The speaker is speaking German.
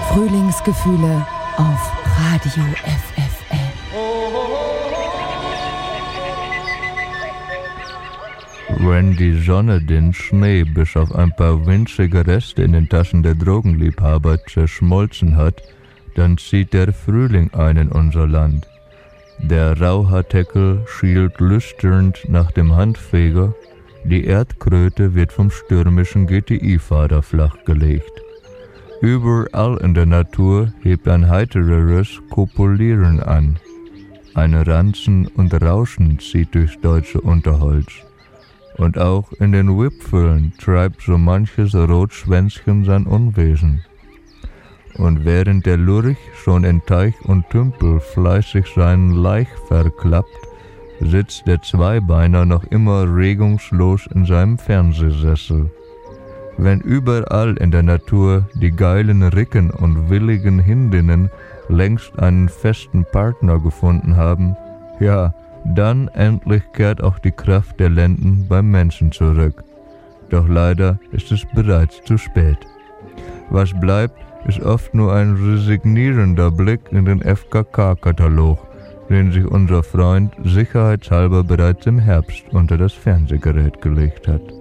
Frühlingsgefühle auf Radio FFN. Wenn die Sonne den Schnee bis auf ein paar winzige Reste in den Taschen der Drogenliebhaber zerschmolzen hat, dann zieht der Frühling ein in unser Land. Der Rauhaarteckel schielt lüsternd nach dem Handfeger, die Erdkröte wird vom stürmischen GTI-Fahrer flachgelegt. Überall in der Natur hebt ein heitereres Kopulieren an. Ein Ranzen und Rauschen zieht durchs deutsche Unterholz. Und auch in den Wipfeln treibt so manches Rotschwänzchen sein Unwesen. Und während der Lurch schon in Teich und Tümpel fleißig seinen Laich verklappt, sitzt der Zweibeiner noch immer regungslos in seinem Fernsehsessel. Wenn überall in der Natur die geilen Ricken und willigen Hindinnen längst einen festen Partner gefunden haben, ja, dann endlich kehrt auch die Kraft der Lenden beim Menschen zurück. Doch leider ist es bereits zu spät. Was bleibt, ist oft nur ein resignierender Blick in den FKK-Katalog, den sich unser Freund sicherheitshalber bereits im Herbst unter das Fernsehgerät gelegt hat.